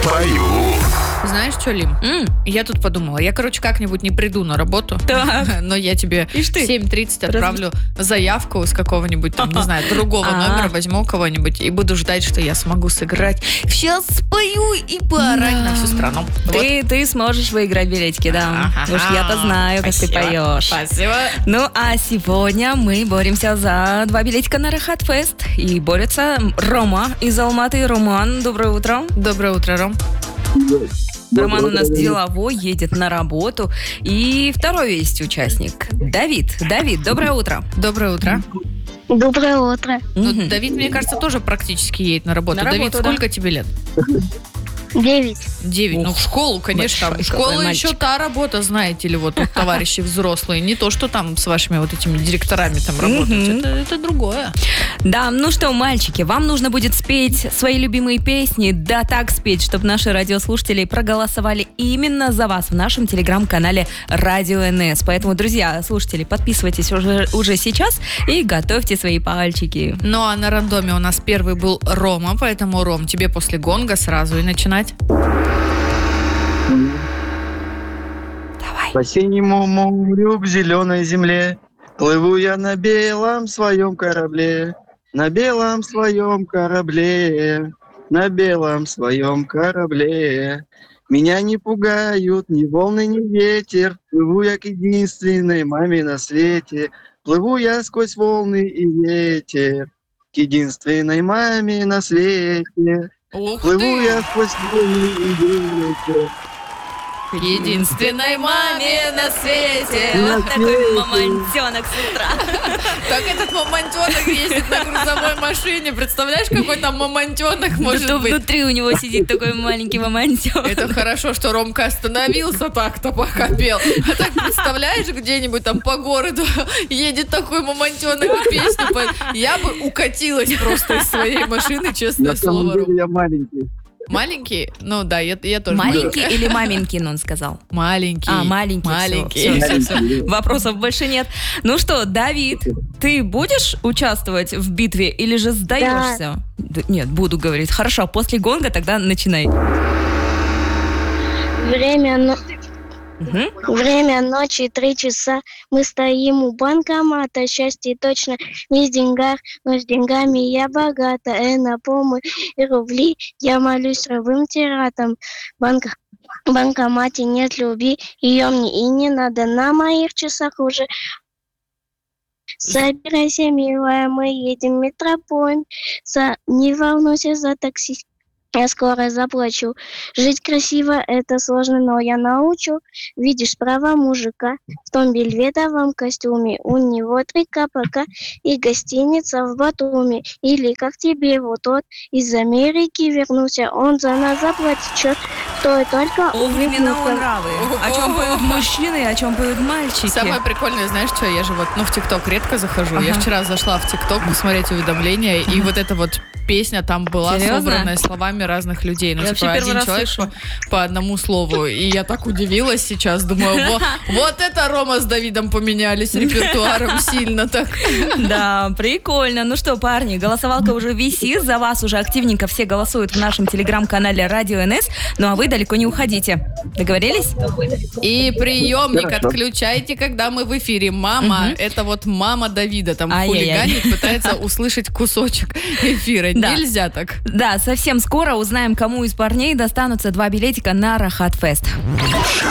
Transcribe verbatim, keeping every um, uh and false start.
спою. Знаешь что, Лим? М. Я тут подумала, я, короче, как-нибудь не приду на работу, Так. но я тебе Ишь в ты. семь тридцать отправлю заявку с какого-нибудь, там, не знаю, другого А. номера, возьму кого-нибудь и буду ждать, что я смогу сыграть. Сейчас спою и поорать на всю страну. Вот. Ты, ты сможешь выиграть билетики, да. Ага. Уж я-то знаю, как ты Спасибо. поешь. Спасибо. Ну, а сегодня мы боремся за два билетика на Рахат Фест. И борется Рома из Алматы. Роман, доброе утро. Доброе утро, Ром. Роман у нас деловой, едет на работу. И второй есть участник. Давид. Давид, доброе утро. Доброе утро. Доброе утро. Ну, Мгм. Давид, мне кажется, тоже практически едет на работу. На Давид, работу, да. сколько тебе лет? Девять. Девять. Ну, Ух, в школу, конечно. большой Школа какой еще мальчик. та работа, знаете ли, вот тут товарищи взрослые. Не то, что там с вашими вот этими директорами там работать. Мгм. Это, это другое. Да, ну что, мальчики, вам нужно будет спеть свои любимые песни, да так спеть, чтобы наши радиослушатели проголосовали именно за вас в нашем телеграм-канале Радио эн эс. Поэтому, друзья, слушатели, подписывайтесь уже, уже сейчас и готовьте свои пальчики. Ну, а на рандоме у нас первый был Рома, поэтому, Ром, тебе после гонга сразу и начинать. Давай. По синему морю к зеленой земле плыву я на белом своем корабле, на белом своем корабле, на белом своем корабле. Меня не пугают ни волны, ни ветер, плыву я к единственной маме на свете, плыву я сквозь волны и ветер, к единственной маме на свете. Ух Плыву ты! я сквозь волны и ветер. К единственной маме на свете. На Вот такой свете. мамонтенок с утра. Как этот мамонтенок ездит на грузовой машине. Представляешь, какой там мамонтенок может Что быть? внутри у него сидит такой маленький мамонтенок. Это хорошо, что Ромка остановился так-то, пока пел. А так, представляешь, где-нибудь там по городу едет такой мамонтенок и песню поет. Я бы укатилась просто из своей машины, честное На самом слово, Ром. деле я маленький. Маленький? Ну да, я, я тоже. Маленький или маменькин, он сказал? Маленький. А, маленький. Маленький. Все, все, все. Маленький. Вопросов больше нет. Ну что, Давид, ты будешь участвовать в битве или же сдаешься? Да, нет, буду говорить. Хорошо, после гонга тогда начинай. Время, но- Мгм. Время ночи, три часа. Мы стоим у банкомата. Счастье точно не в деньгах, но с деньгами я богата. Э, на помы и рубли я молюсь рабым тиратам. Банка... В банкомате нет любви, ее мне и не надо. На моих часах уже... Собирайся, милая, мы едем в метрополь. За... Не волнуйся за такси. Я скоро заплачу. Жить красиво — это сложно, но я научу. Видишь, права мужика в том бельветовом костюме. У него три КПК и гостиница в Батуми. Или как тебе вот тот из Америки вернулся, он за нас заплатит счет. Стоит только Ох, именно улыбнуться. нравы. О чем поют мужчины, о чем поют мальчики. Самое прикольное, знаешь что, я же вот, ну, в ТикТок редко захожу. Я Ага. вчера зашла в ТикТок посмотреть уведомления, и вот эта вот песня там была Серьезно? собранная словами разных людей. Ну, Я типа, вообще первый один раз человек слышу. по, по одному слову. И я так удивилась сейчас, думаю, вот, вот это Рома с Давидом поменялись репертуаром сильно так. Да, прикольно. Ну что, парни, голосовалка уже висит. За вас уже активненько все голосуют в нашем телеграм-канале Радио эн эс. Ну а вы далеко не уходите. Договорились? И приемник Хорошо. отключайте, когда мы в эфире. Мама, Мгм. это вот мама Давида там Ай-яй-яй. хулиганит, пытается услышать кусочек эфира. Да. Нельзя так. Да, совсем скоро узнаем, кому из парней достанутся два билетика на Рахат Фест.